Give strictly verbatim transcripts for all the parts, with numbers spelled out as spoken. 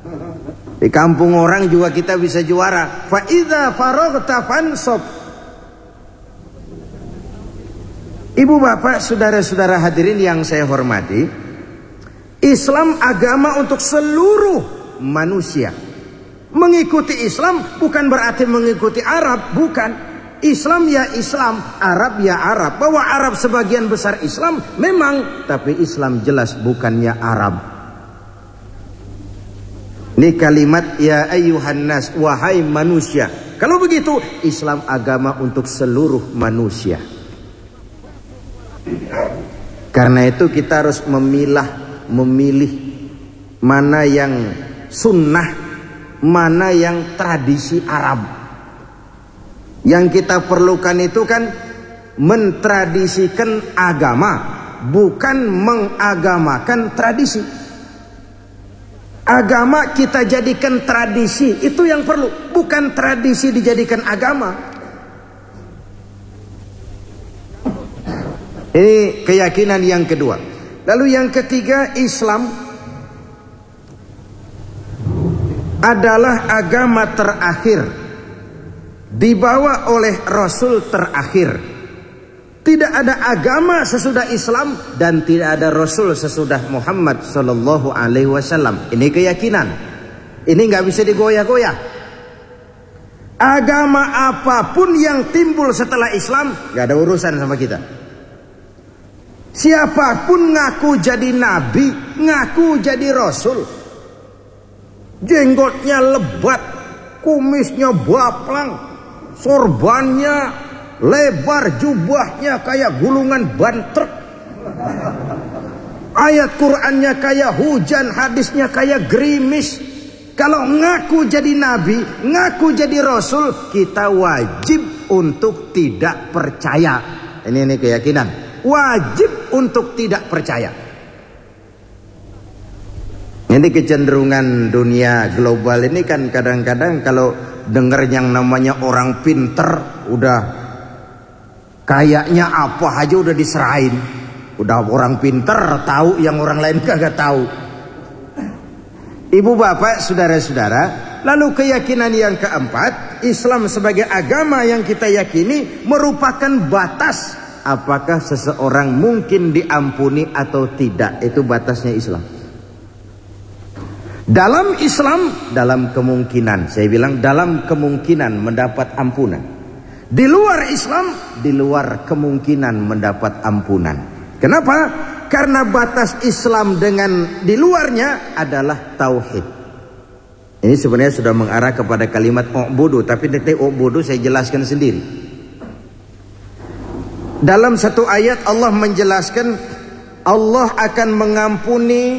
Di kampung orang juga kita bisa juara. Fa idza faraghta fansab. Ibu bapak, saudara-saudara hadirin yang saya hormati, Islam agama untuk seluruh manusia. Mengikuti Islam bukan berarti mengikuti Arab, bukan. Islam ya Islam, Arab ya Arab. Bahwa Arab sebagian besar Islam memang, tapi Islam jelas bukannya Arab. Ini kalimat ya ayyuhan nas, wahai manusia. Kalau begitu Islam agama untuk seluruh manusia. Karena itu kita harus memilah, memilih mana yang sunnah, mana yang tradisi Arab. Yang kita perlukan itu kan mentradisikan agama, bukan mengagamakan tradisi. Agama kita jadikan tradisi, itu yang perlu, bukan tradisi dijadikan agama. Ini keyakinan yang kedua. Lalu yang ketiga, Islam adalah agama terakhir, dibawa oleh Rasul terakhir. Tidak ada agama sesudah Islam dan tidak ada Rasul sesudah Muhammad Sallallahu Alaihi Wasallam. Ini keyakinan. Ini nggak bisa digoyah-goyah. Agama apapun yang timbul setelah Islam nggak ada urusan sama kita. Siapapun ngaku jadi nabi, ngaku jadi rasul, jenggotnya lebat, kumisnya baplang, sorbannya lebar, jubahnya kayak gulungan ban truk, ayat Qur'annya kayak hujan, hadisnya kayak gerimis. Kalau ngaku jadi nabi, ngaku jadi rasul, kita wajib untuk tidak percaya. Ini ini keyakinan. Wajib untuk tidak percaya. Ini kecenderungan dunia global ini kan kadang-kadang kalau dengar yang namanya orang pinter, udah kayaknya apa aja udah diserahin. Udah orang pinter tahu yang orang lain kagak tahu. Ibu bapak, saudara-saudara, lalu keyakinan yang keempat, Islam sebagai agama yang kita yakini merupakan batas apakah seseorang mungkin diampuni atau tidak. Itu batasnya Islam. Dalam Islam, dalam kemungkinan, saya bilang dalam kemungkinan mendapat ampunan. Di luar Islam, di luar kemungkinan mendapat ampunan. Kenapa? Karena batas Islam dengan di luarnya adalah tauhid. Ini sebenarnya sudah mengarah kepada kalimat u'budu, tapi nanti u'budu saya jelaskan sendiri. Dalam satu ayat Allah menjelaskan Allah akan mengampuni,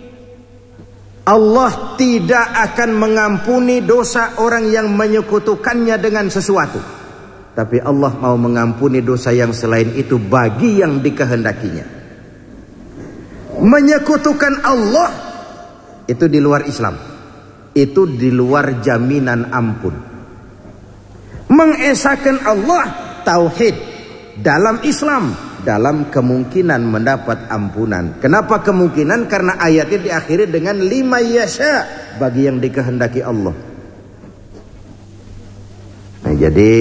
Allah tidak akan mengampuni dosa orang yang menyekutukannya dengan sesuatu. Tapi Allah mau mengampuni dosa yang selain itu bagi yang dikehendakinya. Menyekutukan Allah itu di luar Islam. Itu di luar jaminan ampun. Mengesahkan Allah, tauhid. Dalam Islam, dalam kemungkinan mendapat ampunan. Kenapa kemungkinan? Karena ayatnya diakhiri dengan lima yasha, bagi yang dikehendaki Allah. Nah, jadi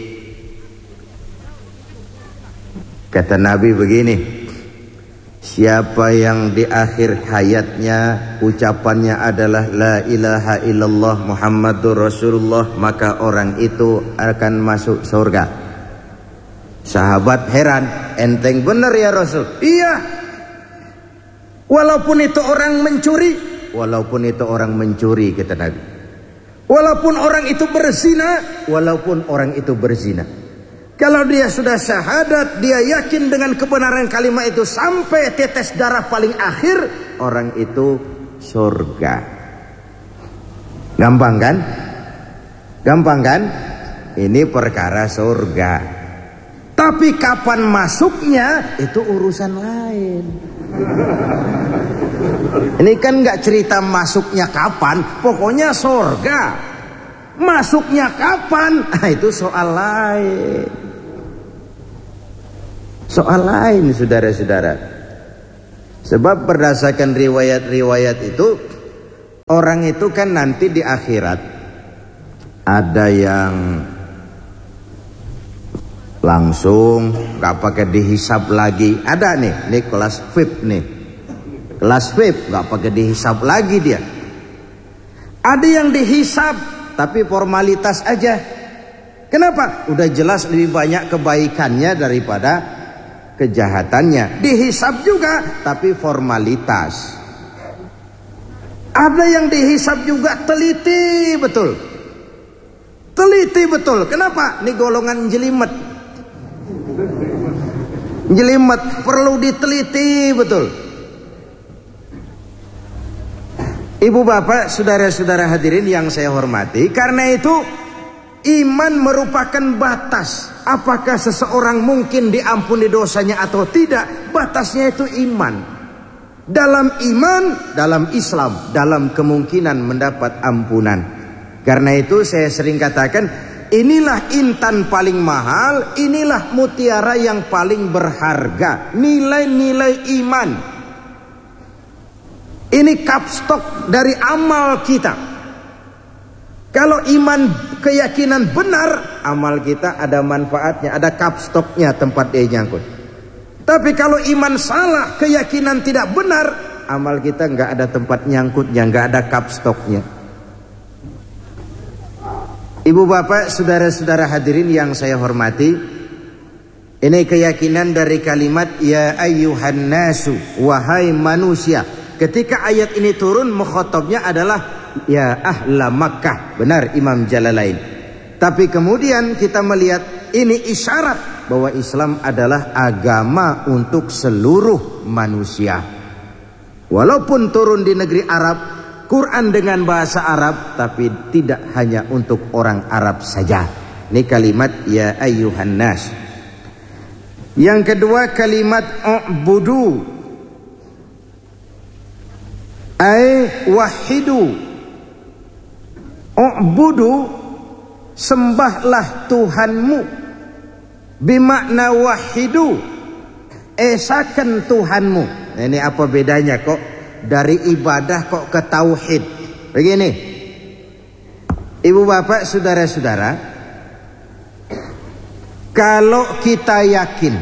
kata Nabi begini, siapa yang di akhir hayatnya ucapannya adalah la ilaha illallah Muhammadur Rasulullah, maka orang itu akan masuk surga. Sahabat heran, enteng bener ya Rasul? Iya. Walaupun itu orang mencuri, walaupun itu orang mencuri, kata Nabi. Walaupun orang itu berzina, walaupun orang itu berzina. Kalau dia sudah syahadat, dia yakin dengan kebenaran kalimat itu sampai tetes darah paling akhir, orang itu surga. Gampang kan? Gampang kan? Ini perkara surga. Tapi kapan masuknya itu urusan lain. Ini kan nggak cerita masuknya kapan, pokoknya surga. Masuknya kapan? Nah, itu soal lain. Soal lain, saudara-saudara. Sebab berdasarkan riwayat-riwayat itu, Orang itu kan nanti di akhirat ada yang langsung nggak pakai dihisab lagi. Ada nih, nih kelas V I P nih, kelas V I P nggak pakai dihisab lagi dia. Ada yang dihisab tapi formalitas aja. Kenapa? Udah jelas lebih banyak kebaikannya daripada kejahatannya. Dihisab juga tapi formalitas. Ada yang dihisab juga teliti betul. Teliti betul. Kenapa? Ini golongan jelimet. Jelimet perlu diteliti betul. Ibu bapak, saudara-saudara hadirin yang saya hormati, karena itu iman merupakan batas. Apakah seseorang mungkin diampuni dosanya atau tidak? Batasnya itu iman. Dalam iman, dalam Islam, dalam kemungkinan mendapat ampunan. Karena itu saya sering katakan, inilah intan paling mahal, inilah mutiara yang paling berharga. Nilai-nilai iman. Ini kapstok dari amal kita. Kalau iman keyakinan benar, amal kita ada manfaatnya, ada kapstoknya tempat dia nyangkut. Tapi kalau iman salah, keyakinan tidak benar, amal kita nggak ada tempat nyangkutnya, nggak ada kapstoknya. Ibu bapak, saudara-saudara hadirin yang saya hormati, ini keyakinan dari kalimat ya ayyuhan nasu, wahai manusia. Ketika ayat ini turun, mukhatabnya adalah ya ahla Makkah. Benar Imam Jalalain. Tapi kemudian kita melihat ini isyarat bahwa Islam adalah agama untuk seluruh manusia. Walaupun turun di negeri Arab, Quran dengan bahasa Arab, tapi tidak hanya untuk orang Arab saja. Ini kalimat ya ayyuhan nas. Yang kedua kalimat u'budu, ay wahidu. U'budu, sembahlah Tuhanmu. Bimakna wahidu, esakan Tuhanmu. Nah, ini apa bedanya kok dari ibadah kok ke tauhid? Begini, ibu bapak, saudara-saudara, kalau kita yakin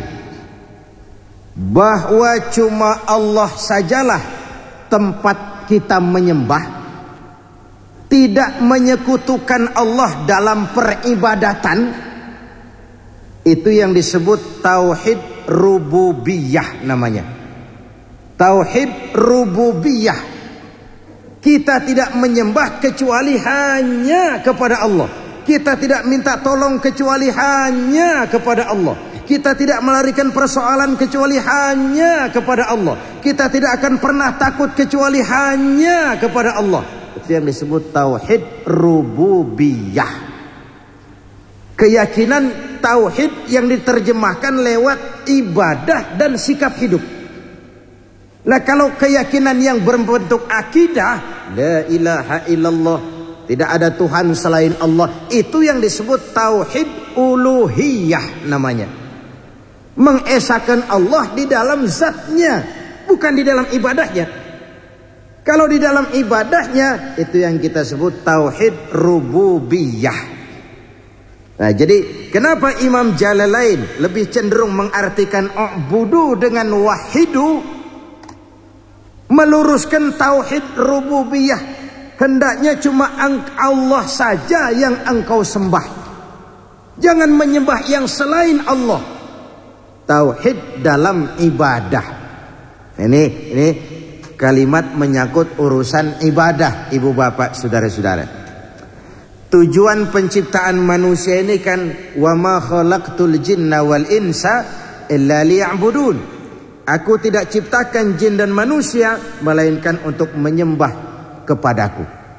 bahwa cuma Allah sajalah tempat kita menyembah, tidak menyekutukan Allah dalam peribadatan, itu yang disebut tauhid rububiyah namanya. Tauhid rububiyah. Kita tidak menyembah kecuali hanya kepada Allah. Kita tidak minta tolong kecuali hanya kepada Allah. Kita tidak melarikan persoalan kecuali hanya kepada Allah. Kita tidak akan pernah takut kecuali hanya kepada Allah. Itu yang disebut tauhid rububiyah. Keyakinan tauhid yang diterjemahkan lewat ibadah dan sikap hidup. Nah, kalau keyakinan yang berbentuk akidah, la ilaha illallah, tidak ada Tuhan selain Allah, itu yang disebut tauhid uluhiyah namanya. Mengesahkan Allah di dalam zatnya, bukan di dalam ibadahnya. Kalau di dalam ibadahnya, itu yang kita sebut tauhid rububiyah. Nah, jadi kenapa Imam Jalalain lebih cenderung mengartikan u'budu dengan wahidu, meluruskan tauhid rububiyah. Hendaknya cuma Allah saja yang engkau sembah, jangan menyembah yang selain Allah. Tauhid dalam ibadah. Ini ini kalimat menyangkut urusan ibadah, ibu bapak, saudara-saudara. Tujuan penciptaan manusia ini kan wa ma khalaqtul jinna wal insa illa liya'budun. Aku tidak ciptakan jin dan manusia melainkan untuk menyembah kepadaku.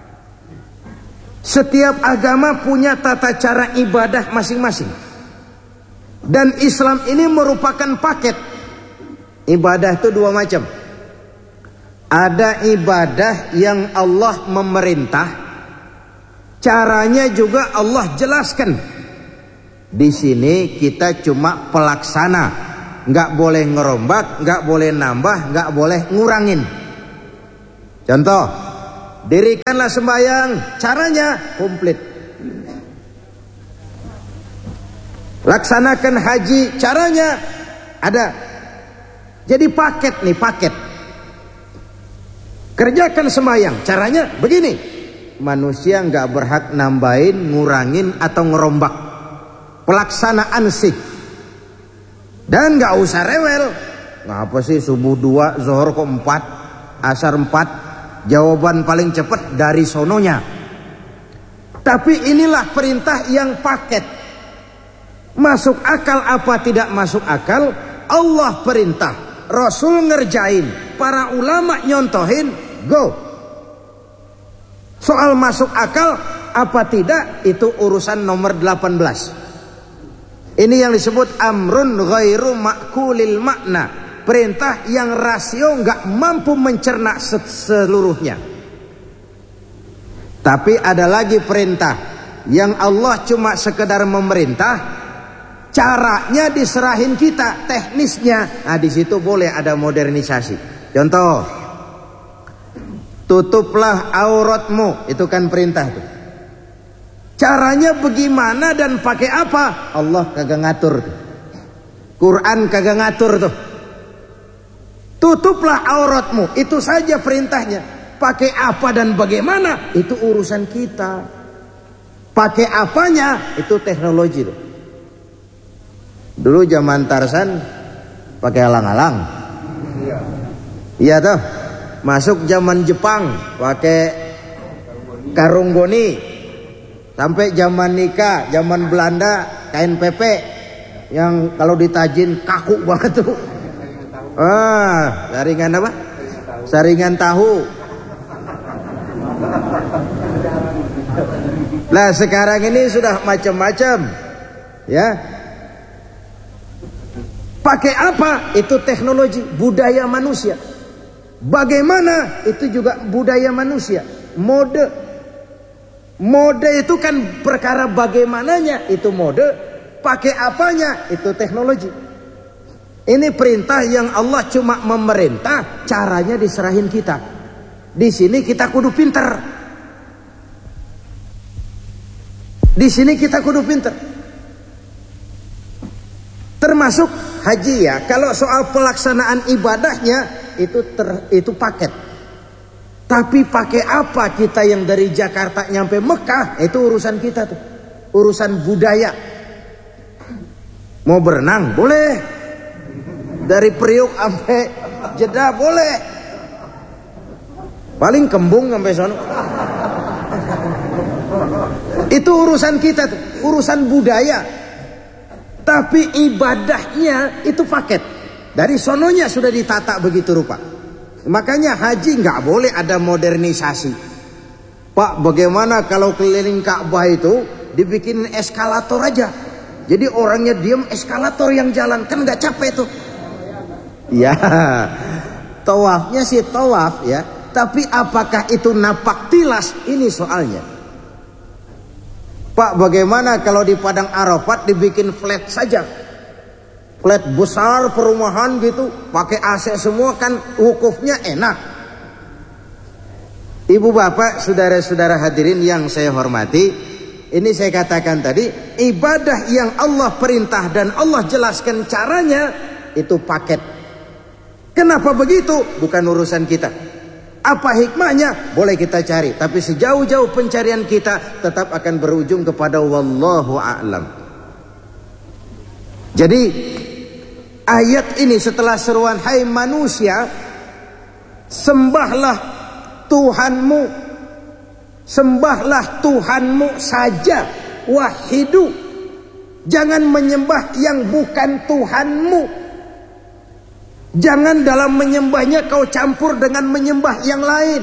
Setiap agama punya tata cara ibadah masing-masing. Dan Islam ini merupakan paket. Ibadah itu dua macam. Ada ibadah yang Allah memerintah, caranya juga Allah jelaskan. Di sini kita cuma pelaksana, nggak boleh ngerombak, nggak boleh nambah, nggak boleh ngurangin. Contoh, dirikanlah sembahyang. Caranya komplit. Laksanakan haji. Caranya ada. Jadi paket nih, paket. Kerjakan sembahyang. Caranya begini. Manusia nggak berhak nambahin, ngurangin atau ngerombak pelaksanaan sih. Dan nggak usah rewel. Ngapa sih subuh dua, zuhur kok empat, asar empat? Jawaban paling cepat dari sononya. Tapi inilah perintah yang paket. Masuk akal apa tidak masuk akal? Allah perintah, Rasul ngerjain, para ulama nyontohin, go. Soal masuk akal apa tidak, itu urusan nomor delapan belas. Ini yang disebut amrun ghairu ma'kulil makna. Perintah yang rasio nggak mampu mencerna seluruhnya. Tapi ada lagi perintah yang Allah cuma sekedar memerintah, caranya diserahin kita, teknisnya. Nah, di situ boleh ada modernisasi. Contoh, tutuplah auratmu, itu kan perintah tuh. Caranya bagaimana dan pakai apa? Allah kagak ngatur tuh. Quran kagak ngatur tuh. Tutuplah auratmu, itu saja perintahnya. Pakai apa dan bagaimana, itu urusan kita. Pakai apanya, itu teknologi tuh. Dulu zaman Tarsan pakai alang-alang. Iya. Iya tuh. Masuk zaman Jepang pakai karung goni. Sampai zaman nikah, zaman Belanda kain pepe yang kalau ditajin kaku banget tuh. Ah, saringan apa? Saringan tahu. Nah, sekarang ini sudah macam-macam. Ya. Pakai apa? Itu teknologi, budaya manusia. Bagaimana? Itu juga budaya manusia. Mode. Mode itu kan perkara bagaimananya, itu mode. Pakai apanya? Itu teknologi. Ini perintah yang Allah cuma memerintah, caranya diserahin kita. Di sini kita kudu pinter. Di sini kita kudu pinter. Termasuk haji ya. Kalau soal pelaksanaan ibadahnya itu ter, itu paket. Tapi pakai apa kita yang dari Jakarta nyampe Mekah, itu urusan kita tuh. Urusan budaya. Mau berenang boleh. Dari Priuk sampai Jeddah boleh. Paling kembung sampai sono. Itu urusan kita tuh, urusan budaya. Tapi ibadahnya itu paket. Dari sononya sudah ditata begitu rupa. Makanya haji nggak boleh ada modernisasi. Pak, bagaimana kalau keliling Ka'bah itu dibikin eskalator aja? Jadi orangnya diem, eskalator yang jalan, kan nggak capek tuh. Ya, tawafnya sih tawaf ya. Tapi apakah itu napak tilas? Ini soalnya. Pak, bagaimana kalau di Padang Arafat dibikin flat saja? Flat besar perumahan gitu, pakai A C semua, kan wukufnya enak. Ibu bapak, saudara-saudara hadirin yang saya hormati, ini saya katakan tadi, ibadah yang Allah perintah dan Allah jelaskan caranya, itu paket. Kenapa begitu? Bukan urusan kita. Apa hikmahnya? Boleh kita cari. Tapi sejauh-jauh pencarian kita tetap akan berujung kepada wallahu a'lam. Jadi ayat ini setelah seruan hai manusia, sembahlah Tuhanmu, sembahlah Tuhanmu saja, wahidu. Jangan menyembah yang bukan Tuhanmu. Jangan dalam menyembahnya kau campur dengan menyembah yang lain.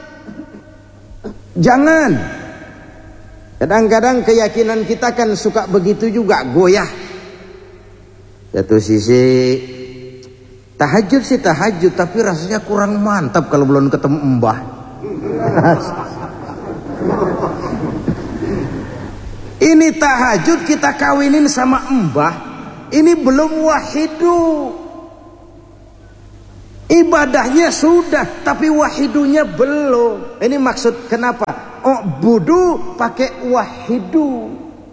Jangan. Kadang-kadang keyakinan kita kan suka begitu juga, goyah. Satu sisi tahajud sih tahajud, tapi rasanya kurang mantap kalau belum ketemu mbah. Ini tahajud kita kawinin sama mbah, ini belum wahidu. Ibadahnya sudah, tapi wahidunya belum. Ini maksud kenapa? Oh, budu pakai wahidu.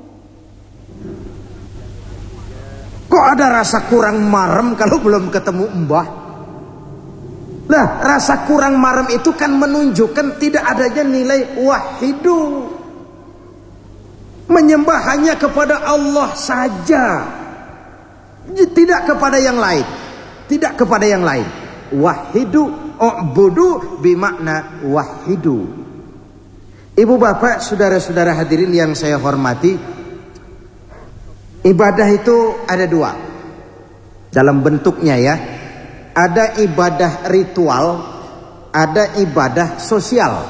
Kok ada rasa kurang marem kalau belum ketemu mbah? Nah, rasa kurang marem itu kan menunjukkan tidak adanya nilai wahidu. Menyembah hanya kepada Allah saja, tidak kepada yang lain. Tidak kepada yang lain. Wahidu, u'budu bimakna wahidu. Ibu bapak, saudara-saudara hadirin yang saya hormati, ibadah itu ada dua dalam bentuknya ya. Ada ibadah ritual, ada ibadah sosial.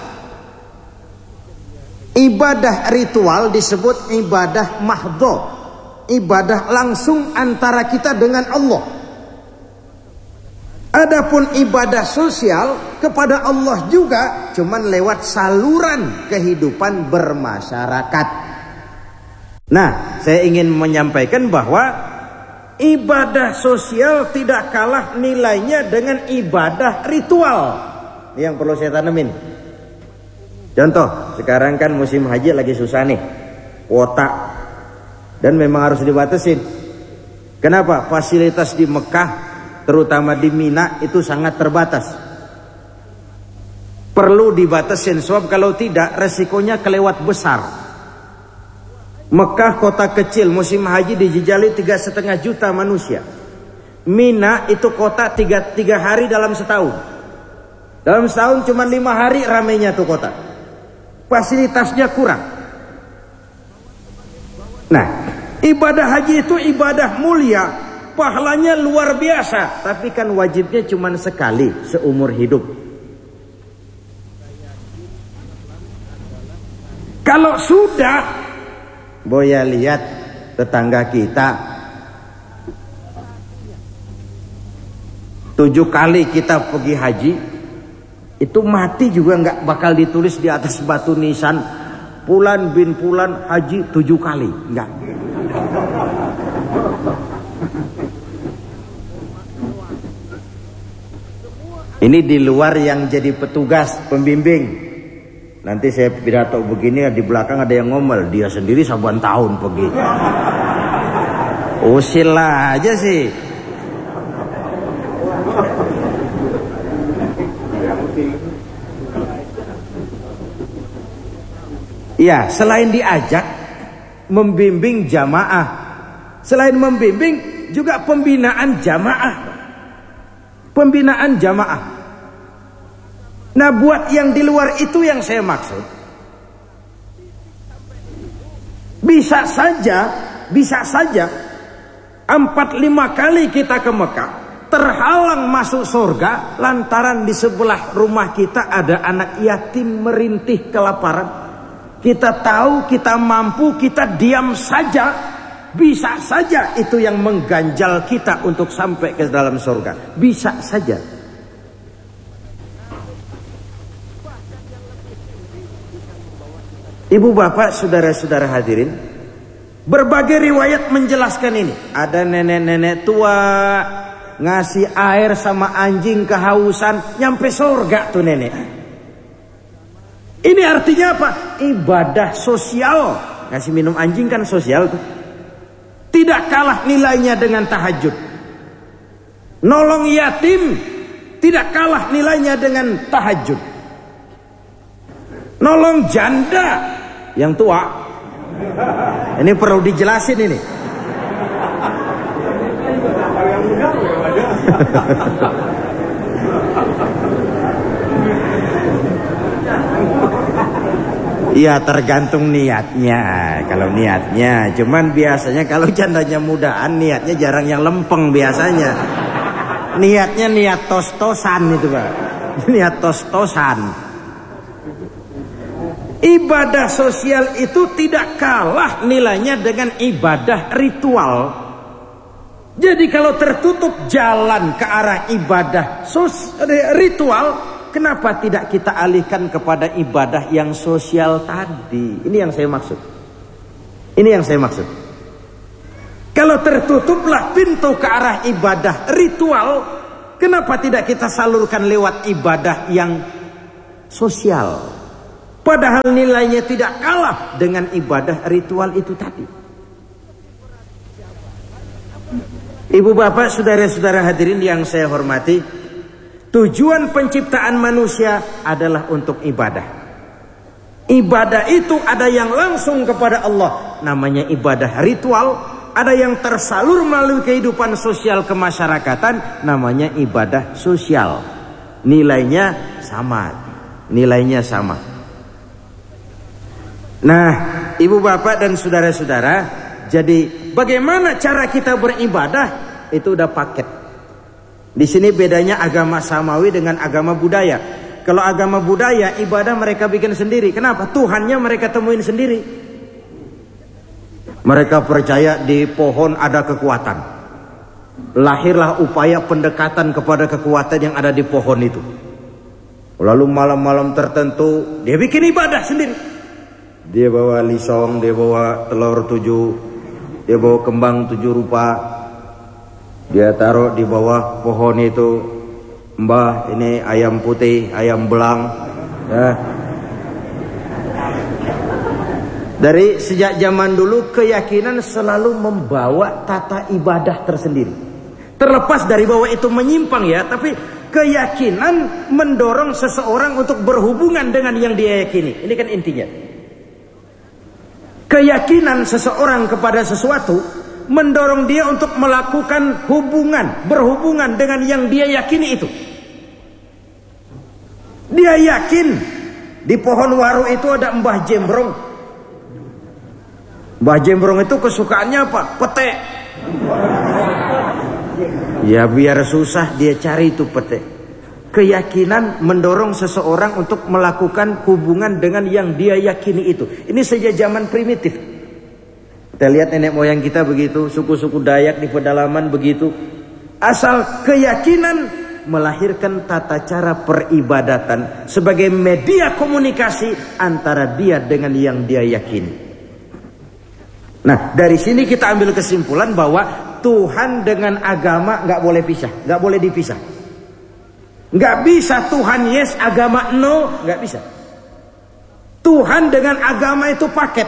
Ibadah ritual disebut ibadah mahdhah, ibadah langsung antara kita dengan Allah. Adapun ibadah sosial kepada Allah juga cuman lewat saluran kehidupan bermasyarakat. Nah, saya ingin menyampaikan bahwa ibadah sosial tidak kalah nilainya dengan ibadah ritual. Ini yang perlu saya tanemin. Contoh, sekarang kan musim haji lagi susah nih, kuota, dan memang harus dibatasin. Kenapa? Fasilitas di Mekah, terutama di Mina, itu sangat terbatas. Perlu dibatasin, sebab kalau tidak resikonya kelewat besar. Mekah kota kecil, musim haji dijejali tiga setengah juta manusia. Mina itu kota tiga, tiga hari dalam setahun. Dalam setahun cuma lima hari ramainya tuh kota. Fasilitasnya kurang. Nah, ibadah haji itu ibadah mulia, pahalanya luar biasa, tapi kan wajibnya cuma sekali seumur hidup. Kalau sudah, Boya lihat tetangga kita tujuh kali kita pergi haji, itu mati juga nggak bakal ditulis di atas batu nisan Fulan bin Fulan haji tujuh kali, nggak. Ini di luar yang jadi petugas pembimbing. Nanti saya pidato begini, di belakang ada yang ngomel, dia sendiri saban tahun pergi. Usil aja sih. Ya, selain diajak membimbing jamaah, selain membimbing juga pembinaan jamaah. Pembinaan jamaah. Nah, buat yang di luar itu yang saya maksud. Bisa saja, bisa saja empat lima kali kita ke Mekah terhalang masuk surga lantaran di sebelah rumah kita ada anak yatim merintih kelaparan. Kita tahu, kita mampu, kita diam saja. Bisa saja itu yang mengganjal kita untuk sampai ke dalam surga. Bisa saja. Ibu bapak, saudara-saudara hadirin, berbagai riwayat menjelaskan ini. Ada nenek-nenek tua ngasih air sama anjing kehausan, nyampe surga tuh nenek. Ini artinya apa? Ibadah sosial. Ngasih minum anjing kan sosial tuh. Tidak kalah nilainya dengan tahajud. Nolong yatim tidak kalah nilainya dengan tahajud. Nolong janda yang tua, ini perlu dijelasin ini. Iya, tergantung niatnya. Kalau niatnya, cuman biasanya kalau jandanya mudaan, niatnya jarang yang lempeng biasanya. Niatnya niat tos-tosan itu, Pak. Niat tos-tosan. Ibadah sosial itu tidak kalah nilainya dengan ibadah ritual. Jadi kalau tertutup jalan ke arah ibadah sos ritual, kenapa tidak kita alihkan kepada ibadah yang sosial tadi? Ini yang saya maksud. Ini yang saya maksud. Kalau tertutuplah pintu ke arah ibadah ritual, Kenapa tidak kita salurkan lewat ibadah yang sosial? Padahal nilainya tidak kalah dengan ibadah ritual itu tadi. Ibu bapak, saudara-saudara hadirin yang saya hormati, tujuan penciptaan manusia adalah untuk ibadah. Ibadah itu ada yang langsung kepada Allah, namanya ibadah ritual. Ada yang tersalur melalui kehidupan sosial kemasyarakatan, namanya ibadah sosial. Nilainya sama, nilainya sama. Nah, ibu bapak dan saudara-saudara, jadi bagaimana cara kita beribadah itu udah paket. Di sini bedanya agama samawi dengan agama budaya. Kalau agama budaya, ibadah mereka bikin sendiri. Kenapa? Tuhannya mereka temuin sendiri. Mereka percaya di pohon ada kekuatan. Lahirlah upaya pendekatan kepada kekuatan yang ada di pohon itu. Lalu malam-malam tertentu dia bikin ibadah sendiri. Dia bawa lisong, dia bawa telur tujuh, dia bawa kembang tujuh rupa. Dia taruh di bawah pohon itu. Mbah, ini ayam putih, ayam belang. Ya. Dari sejak zaman dulu keyakinan selalu membawa tata ibadah tersendiri. Terlepas dari bahwa itu menyimpang ya, tapi keyakinan mendorong seseorang untuk berhubungan dengan yang dia yakini. Ini kan intinya. Keyakinan seseorang kepada sesuatu mendorong dia untuk melakukan hubungan, berhubungan dengan yang dia yakini itu. Dia yakin di pohon waru itu ada Mbah Jembrong. Mbah Jembrong itu kesukaannya apa? Pete. Ya biar susah dia cari itu pete. Keyakinan mendorong seseorang untuk melakukan hubungan dengan yang dia yakini itu. Ini sejak zaman primitif. Kita lihat nenek moyang kita begitu, suku-suku Dayak di pedalaman begitu. Asal keyakinan melahirkan tata cara peribadatan sebagai media komunikasi antara dia dengan yang dia yakini. Nah, dari sini kita ambil kesimpulan bahwa Tuhan dengan agama nggak boleh pisah, nggak boleh dipisah. Nggak bisa Tuhan yes, agama no, nggak bisa. Tuhan dengan agama itu paket.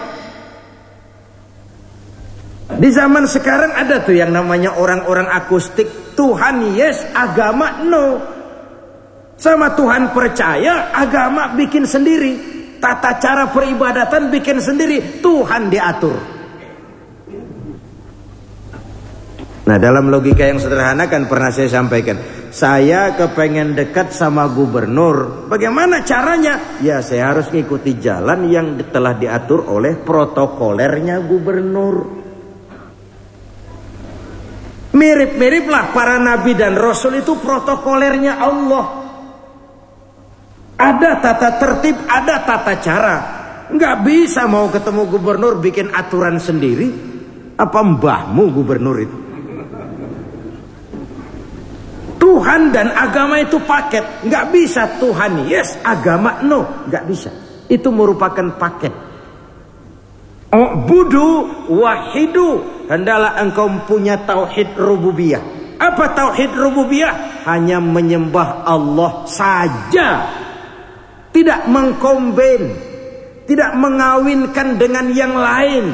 Di zaman sekarang ada tuh yang namanya orang-orang akustik, Tuhan yes, agama no. Sama Tuhan percaya, agama bikin sendiri. Tata cara peribadatan bikin sendiri, Tuhan diatur. Nah, dalam logika yang sederhana kan pernah saya sampaikan, saya kepengen dekat sama gubernur. Bagaimana caranya? Ya saya harus ngikuti jalan yang telah diatur oleh protokolernya gubernur. Mirip-miriplah para nabi dan rasul itu protokolernya Allah. Ada tata tertib, ada tata cara. Nggak bisa mau ketemu gubernur bikin aturan sendiri. Apa mbahmu gubernur itu? Tuhan dan agama itu paket. Nggak bisa Tuhan yes, agama no. Nggak bisa. Itu merupakan paket. U'budu wahidu. Hendaklah engkau punya tauhid rububiyah. Apa tauhid rububiyah? Hanya menyembah Allah saja. Tidak mengkomben. Tidak mengawinkan dengan yang lain.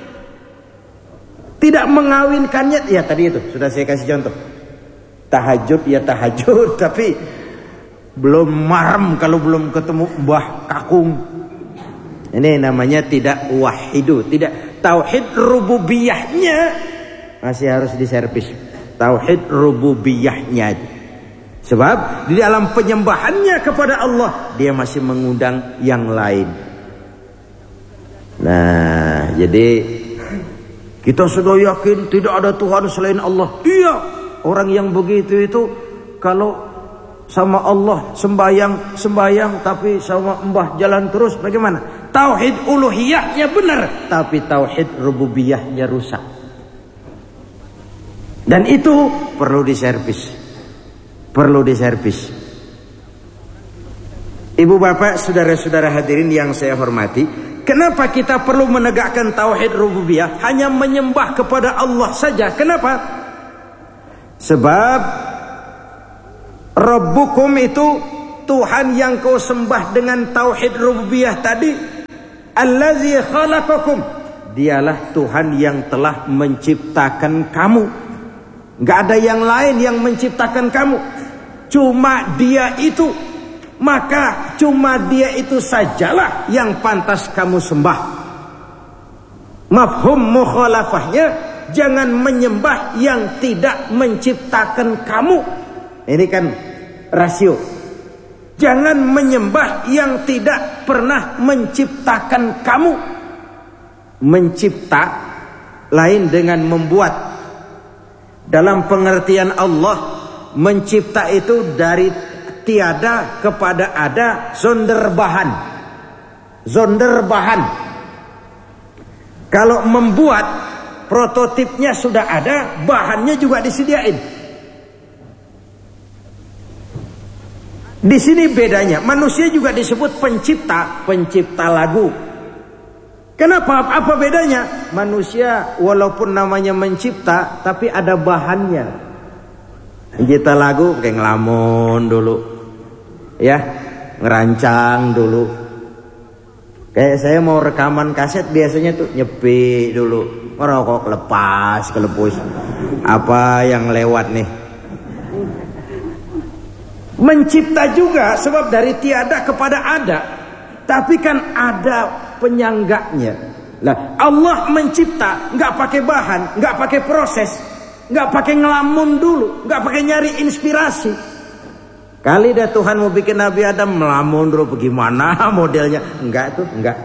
Tidak mengawinkannya. Ya tadi itu sudah saya kasih contoh. Tahajud ya tahajud, tapi belum marem kalau belum ketemu Mbah Kakung. Ini namanya tidak wahidu, tidak tauhid rububiyahnya masih harus diservis. Tauhid rububiyahnya. Sebab di dalam penyembahannya kepada Allah dia masih mengundang yang lain. Nah, jadi kita sudah yakin tidak ada Tuhan selain Allah. Iya. Orang yang begitu itu kalau sama Allah sembayang sembayang tapi sama Mbah jalan terus bagaimana? Tauhid uluhiyahnya benar tapi tauhid rububiyahnya rusak. Dan itu perlu diservis. Perlu diservis. Ibu bapak, saudara-saudara hadirin yang saya hormati, kenapa kita perlu menegakkan tauhid rububiyah? Hanya menyembah kepada Allah saja. Kenapa? Sebab Rabbukum itu Tuhan yang kau sembah dengan tauhid rububiyah tadi. Allazi khalaqakum, dialah Tuhan yang telah menciptakan kamu. Gak ada yang lain yang menciptakan kamu, cuma dia itu. Maka cuma dia itu sajalah yang pantas kamu sembah. Mafhum mukhalafahnya, jangan menyembah yang tidak menciptakan kamu. Ini kan rasio. Jangan menyembah yang tidak pernah menciptakan kamu. Mencipta lain dengan membuat. Dalam pengertian Allah, mencipta itu dari tiada kepada ada, zonderbahan. Zonderbahan. Kalau membuat, prototipnya sudah ada, bahannya juga disediain. Di sini bedanya, manusia juga disebut pencipta, pencipta lagu. Kenapa? Apa bedanya? Manusia walaupun namanya mencipta, tapi ada bahannya. Pencipta lagu kayak ngelamun dulu, ya, ngerancang dulu. Kayak saya mau rekaman kaset biasanya tuh nyepi dulu, ngerokok lepas, kelepus. Apa yang lewat nih? Mencipta juga sebab dari tiada kepada ada, tapi kan ada penyangganya. Lah, Allah mencipta nggak pakai bahan, nggak pakai proses, nggak pakai ngelamun dulu, nggak pakai nyari inspirasi. Kali dah Tuhan mau bikin Nabi Adam melamun dulu bagaimana modelnya? Enggak tuh, enggak.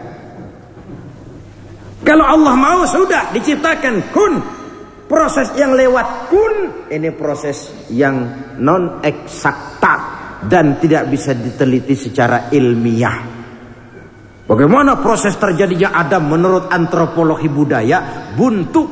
Kalau Allah mau sudah diciptakan kun. Proses yang lewat kun, ini proses yang non eksakta dan tidak bisa diteliti secara ilmiah. Bagaimana proses terjadinya Adam menurut antropologi budaya? Buntu.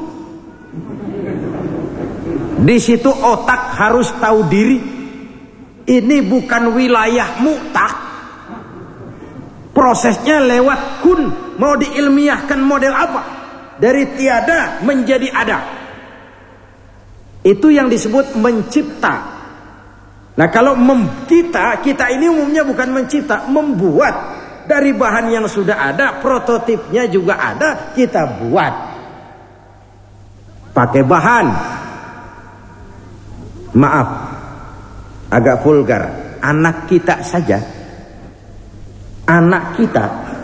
Di situ otak harus tahu diri. Ini bukan wilayahmu, tak. Prosesnya lewat kun. Mau diilmiahkan model apa? Dari tiada menjadi ada. Itu yang disebut mencipta. Nah, kalau mem kita, kita ini umumnya bukan mencipta, membuat dari bahan yang sudah ada, prototipnya juga ada, kita buat. Pakai bahan. Maaf, agak vulgar. Anak kita saja, anak kita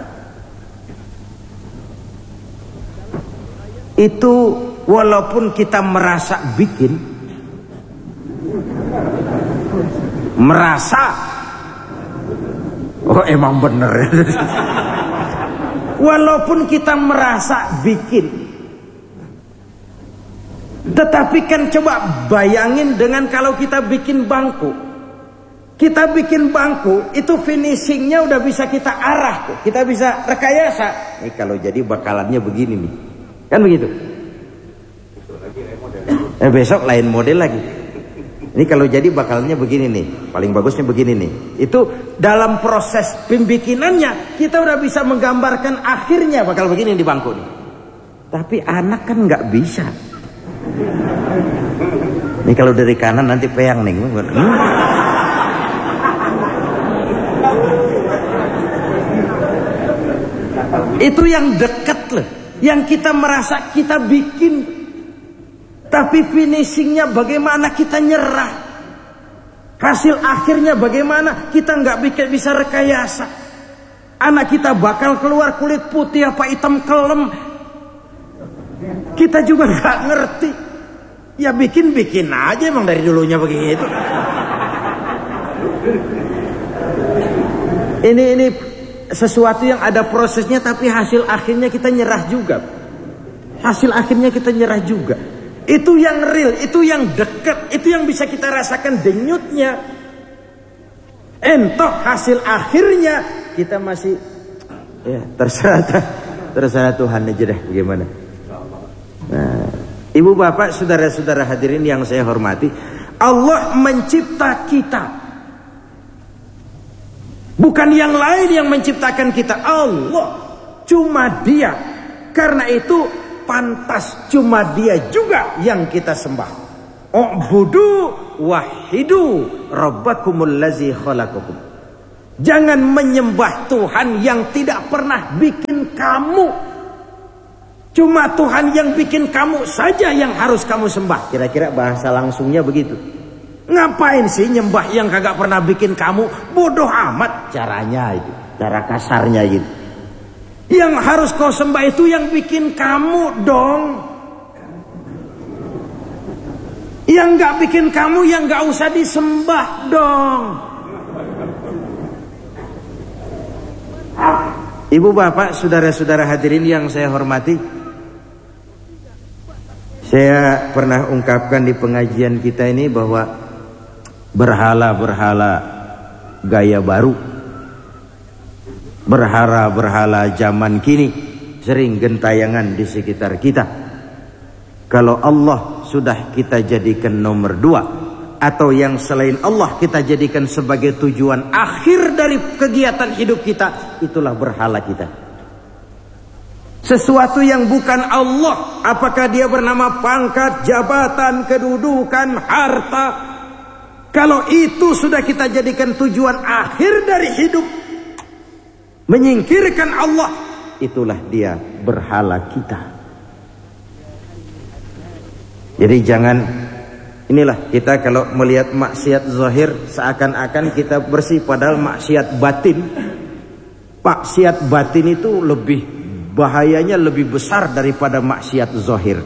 itu walaupun kita merasa bikin, merasa, oh emang bener, walaupun kita merasa bikin, tetapi kan coba bayangin dengan kalau kita bikin bangku, kita bikin bangku itu finishingnya udah bisa kita arah, kita bisa rekayasa. Nih kalau jadi bakalannya begini nih, kan begitu. Eh, besok lain model lagi. Ini kalau jadi bakalnya begini nih, paling bagusnya begini nih. Itu dalam proses pembikinannya kita udah bisa menggambarkan akhirnya bakal begini di bangku nih. Tapi anak kan nggak bisa. Ini kalau dari kanan nanti peyang nih. Hmm? Itu yang dekat loh, yang kita merasa kita bikin. Tapi finishingnya bagaimana kita nyerah. Hasil akhirnya bagaimana kita nggak bisa rekayasa. Anak kita bakal keluar kulit putih apa hitam kelem, kita juga nggak ngerti. Ya bikin-bikin aja emang dari dulunya begitu. Ini ini sesuatu yang ada prosesnya, tapi hasil akhirnya kita nyerah juga. Hasil akhirnya kita nyerah juga. Itu yang real, itu yang dekat, itu yang bisa kita rasakan denyutnya. Entoh hasil akhirnya kita masih, ya terserah, terserah Tuhan aja deh bagaimana. Nah, ibu bapak, saudara-saudara hadirin yang saya hormati, Allah mencipta kita, bukan yang lain yang menciptakan kita. Allah, cuma Dia. Karena itu pantas cuma Dia juga yang kita sembah. U'budu wahidu rabbakumul ladzi khalaqakum. Jangan menyembah Tuhan yang tidak pernah bikin kamu. Cuma Tuhan yang bikin kamu saja yang harus kamu sembah. Kira-kira bahasa langsungnya begitu. Ngapain sih nyembah yang kagak pernah bikin kamu? Bodoh amat caranya itu. Cara kasarnya gitu. Yang harus kau sembah itu yang bikin kamu dong. Yang gak bikin kamu yang gak usah disembah dong. Ibu bapak, saudara-saudara hadirin yang saya hormati, saya pernah ungkapkan di pengajian kita ini bahwa berhala-berhala gaya baru, berhala-berhala zaman kini sering gentayangan di sekitar kita. Kalau Allah sudah kita jadikan nomor dua, atau yang selain Allah kita jadikan sebagai tujuan akhir dari kegiatan hidup kita, itulah berhala kita. Sesuatu yang bukan Allah, apakah dia bernama pangkat, jabatan, kedudukan, harta, kalau itu sudah kita jadikan tujuan akhir dari hidup, menyingkirkan Allah, itulah dia berhala kita. Jadi jangan, inilah kita kalau melihat maksiat zahir seakan-akan kita bersih, padahal maksiat batin, maksiat batin itu lebih bahayanya, lebih besar daripada maksiat zahir.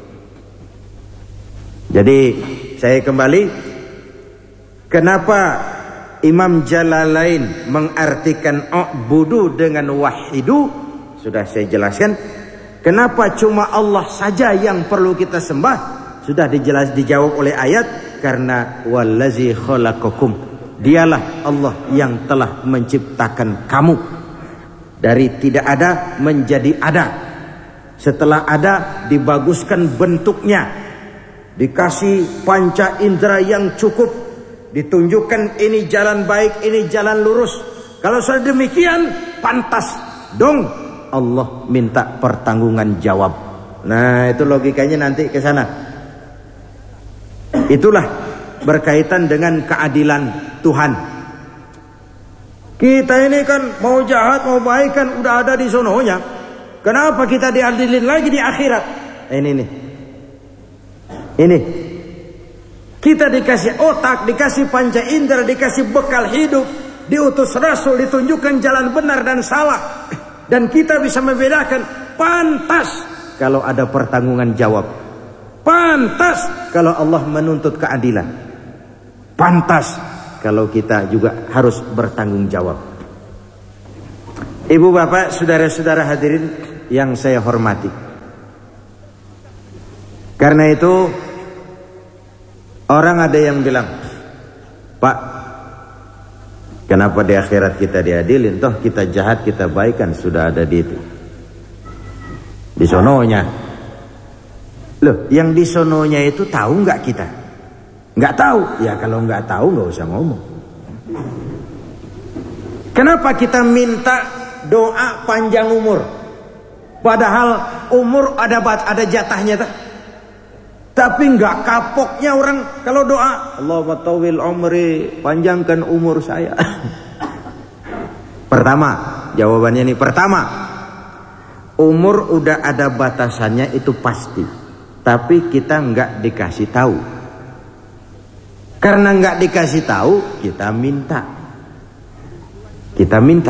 Jadi saya kembali, kenapa Imam Jalalain mengartikan u'budu dengan wahidu? Sudah saya jelaskan. Kenapa cuma Allah saja yang perlu kita sembah? Sudah dijelas dijawab oleh ayat, karena wallazi khalaqakum, dialah Allah yang telah menciptakan kamu dari tidak ada menjadi ada. Setelah ada dibaguskan bentuknya, dikasih panca indera yang cukup, ditunjukkan ini jalan baik, ini jalan lurus. Kalau sudah demikian, pantas dong Allah minta pertanggungan jawab. Nah, itu logikanya nanti ke sana. Itulah berkaitan dengan keadilan Tuhan. Kita ini kan mau jahat mau baik kan udah ada di sononya. Kenapa kita diadilin lagi di akhirat? Ini nih. Ini. Kita dikasih otak, dikasih panca indera, dikasih bekal hidup, diutus rasul, ditunjukkan jalan benar dan salah, dan kita bisa membedakan. Pantas kalau ada pertanggungan jawab. Pantas kalau Allah menuntut keadilan. Pantas kalau kita juga harus bertanggung jawab. Ibu bapak, saudara-saudara hadirin yang saya hormati, karena itu orang ada yang bilang, Pak, kenapa di akhirat kita diadilin? Toh kita jahat kita baik kan sudah ada di itu, di sononya. Loh, yang di sononya itu tahu nggak kita? Nggak tahu. Ya kalau nggak tahu nggak usah ngomong. Kenapa kita minta doa panjang umur? Padahal umur ada bat, ada jatahnya tak? Tapi nggak kapoknya orang kalau doa, Allahumma tawil umri, panjangkan umur saya. Pertama, jawabannya nih, pertama, umur udah ada batasannya itu pasti. Tapi kita nggak dikasih tahu. Karena nggak dikasih tahu, kita minta. Kita minta.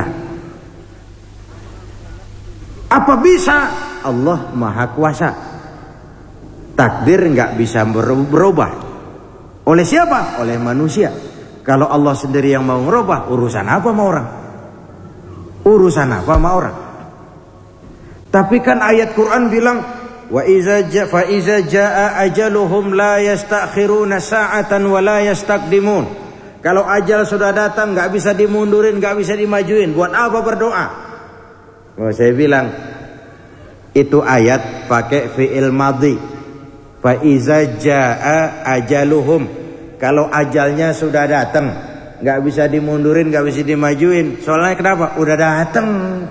Apa bisa? Allah Maha Kuasa. Takdir nggak bisa berubah. Oleh siapa? Oleh manusia. Kalau Allah sendiri yang mau ngerubah, urusan apa sama orang? Urusan apa sama orang? Tapi kan ayat Quran bilang, wa iza ja fa iza jaa ajaluhum la yastakhiruna sa'atan wa la yastaqdimun. Kalau ajal sudah datang nggak bisa dimundurin, nggak bisa dimajuin. Buat apa berdoa? Oh, saya bilang itu ayat pakai fi'il madhi. Fa iza jaa ajaluhum. Kalau ajalnya sudah datang, nggak bisa dimundurin, nggak bisa dimajuin. Soalnya kenapa? Udah datang.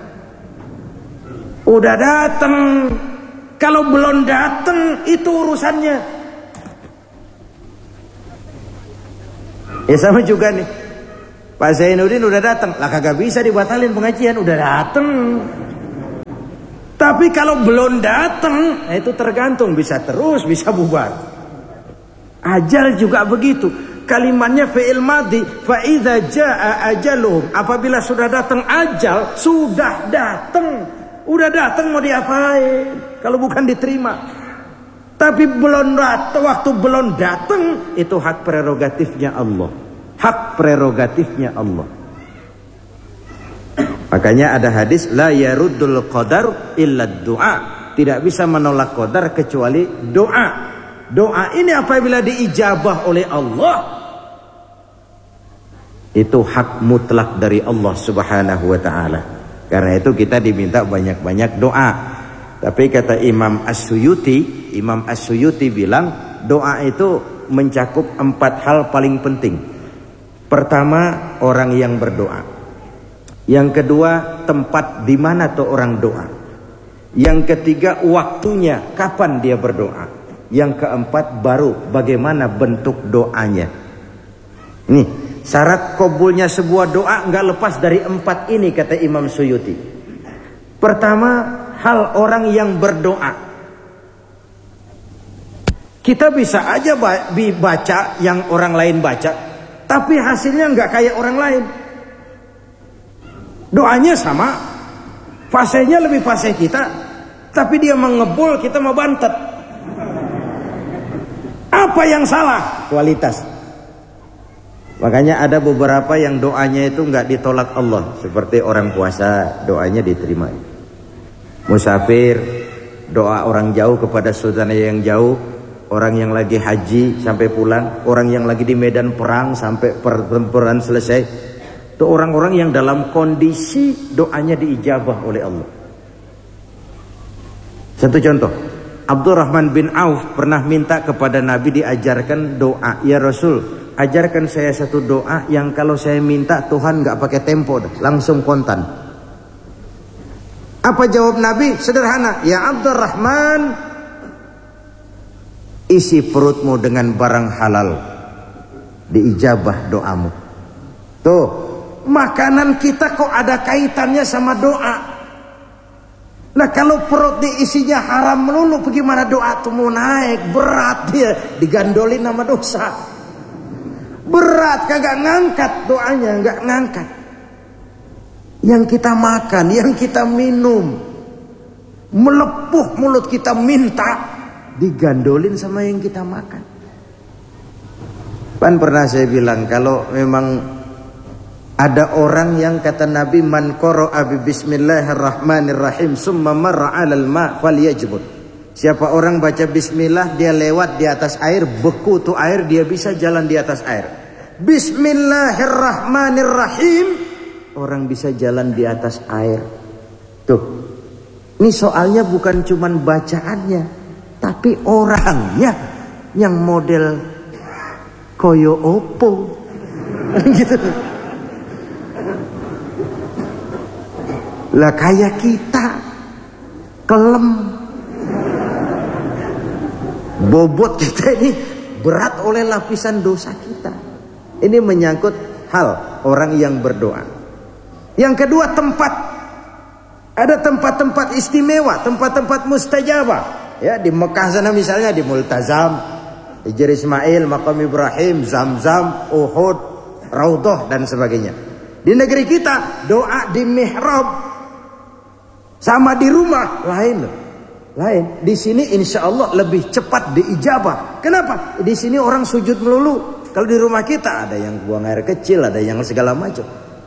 Udah datang. Kalau belum datang itu urusannya. Ya sama juga nih, Pak Zainuddin udah datang, lah kagak bisa dibatalin pengajian, udah datang. Tapi kalau belum datang, nah itu tergantung, bisa terus, bisa bubar. Ajal juga begitu. Kalimatnya fi'il madhi, fa idza jaa ajaluhum. Apabila sudah datang ajal, sudah datang. Udah datang mau diapain? Kalau bukan diterima. Tapi belum datang, waktu belum datang, itu hak prerogatifnya Allah. Hak prerogatifnya Allah. Makanya ada hadis, la yaruddul qadar illa doa. Tidak bisa menolak qadar kecuali doa. Doa ini apabila diijabah oleh Allah, itu hak mutlak dari Allah subhanahu wa ta'ala. Karena itu kita diminta banyak-banyak doa. Tapi kata Imam As-Suyuti, Imam As-Suyuti bilang doa itu mencakup empat hal paling penting. Pertama, orang yang berdoa. Yang kedua, tempat di mana tuh orang doa. Yang ketiga, waktunya, kapan dia berdoa. Yang keempat, baru bagaimana bentuk doanya. Nih, syarat kabulnya sebuah doa nggak lepas dari empat ini kata Imam Suyuti. Pertama, hal orang yang berdoa. Kita bisa aja baca yang orang lain baca, tapi hasilnya nggak kayak orang lain. Doanya sama, fasenya lebih fase kita, tapi dia mengebul, kita mau bantet. Apa yang salah? Kualitas. Makanya ada beberapa yang doanya itu nggak ditolak Allah, seperti orang puasa doanya diterima. Musafir, doa orang jauh kepada saudara yang jauh, orang yang lagi haji sampai pulang, orang yang lagi di medan perang sampai pertempuran selesai. Itu orang-orang yang dalam kondisi doanya diijabah oleh Allah. Satu contoh, Abdurrahman bin Auf pernah minta kepada Nabi diajarkan doa. Ya Rasul, ajarkan saya satu doa yang kalau saya minta Tuhan nggak pakai tempo, langsung kontan. Apa jawab Nabi? Sederhana. Ya Abdurrahman, isi perutmu dengan barang halal, diijabah doamu. Tuh, makanan kita kok ada kaitannya sama doa. Nah kalau perut diisinya haram melulu, bagaimana doa tuh mau naik? Berat dia, digandolin sama dosa. Berat, kagak ngangkat doanya, nggak ngangkat. Yang kita makan, yang kita minum, melepuh mulut kita minta, digandolin sama yang kita makan. Kan pernah saya bilang, kalau memang ada orang yang kata Nabi, man qara'a bi bismillahirrahmanirrahim summa marra 'alal ma' falyajbud. Siapa orang baca bismillah, dia lewat di atas air, beku tuh air, dia bisa jalan di atas air. Bismillahirrahmanirrahim, orang bisa jalan di atas air. Tuh. Ini soalnya bukan cuman bacaannya, tapi orangnya yang model koyo opo. Gitu. Lah kayak kita kelem, bobot kita ini berat oleh lapisan dosa kita. Ini menyangkut hal orang yang berdoa. Yang kedua, tempat. Ada tempat-tempat istimewa, tempat-tempat mustajabah. Ya, di Mekah sana misalnya, di Multazam, Hijr Ismail, Maqam Ibrahim, Zamzam, Uhud, Raudhah dan sebagainya. Di negeri kita doa di mihrab sama di rumah lain, lain. Di sini insya Allah lebih cepat diijabah. Kenapa? Di sini orang sujud melulu. Kalau di rumah kita ada yang buang air kecil, ada yang segala macam.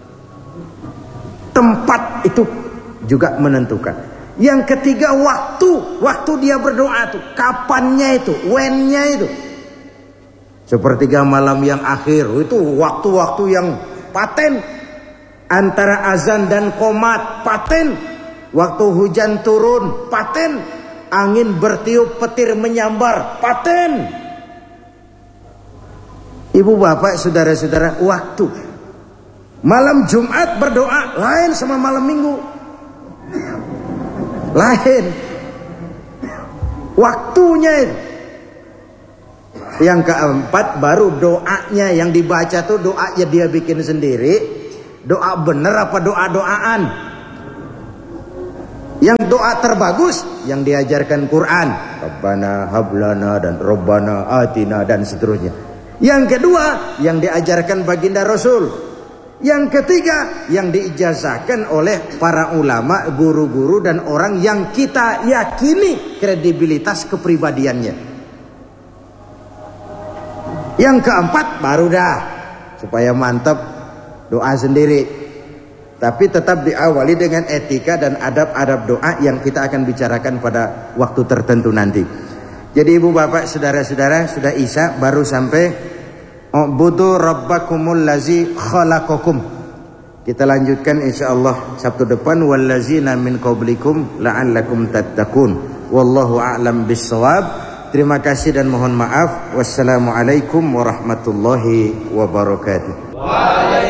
Tempat itu juga menentukan. Yang ketiga, waktu. Waktu dia berdoa tuh, kapannya itu, when-nya itu. Sepertiga malam yang akhir, itu waktu-waktu yang paten. Antara azan dan qomat, paten. Waktu hujan turun, paten. Angin bertiup, petir menyambar, paten. Ibu bapak, saudara-saudara, waktu. Malam Jumat berdoa lain sama malam Minggu. Lain. Waktunya itu. Yang keempat baru doanya yang dibaca tuh doanya dia bikin sendiri. Doa bener apa doa-doaan? Yang doa terbagus yang diajarkan Quran, Rabbana hablana dan Rabbana atina dan seterusnya. Yang kedua yang diajarkan baginda Rasul. Yang ketiga yang diijazahkan oleh para ulama, guru-guru dan orang yang kita yakini kredibilitas kepribadiannya. Yang keempat baru dah supaya mantap doa sendiri. Tapi tetap diawali dengan etika dan adab-adab doa yang kita akan bicarakan pada waktu tertentu nanti. Jadi ibu bapak saudara-saudara sudah isya baru sampai U'budu rabbakumul lazi khalaqakum. Kita lanjutkan insyaallah Sabtu depan, wallazina min qablikum la'allakum tattaqun. Wallahu a'lam bissawab. Terima kasih dan mohon maaf. Wassalamualaikum warahmatullahi wabarakatuh.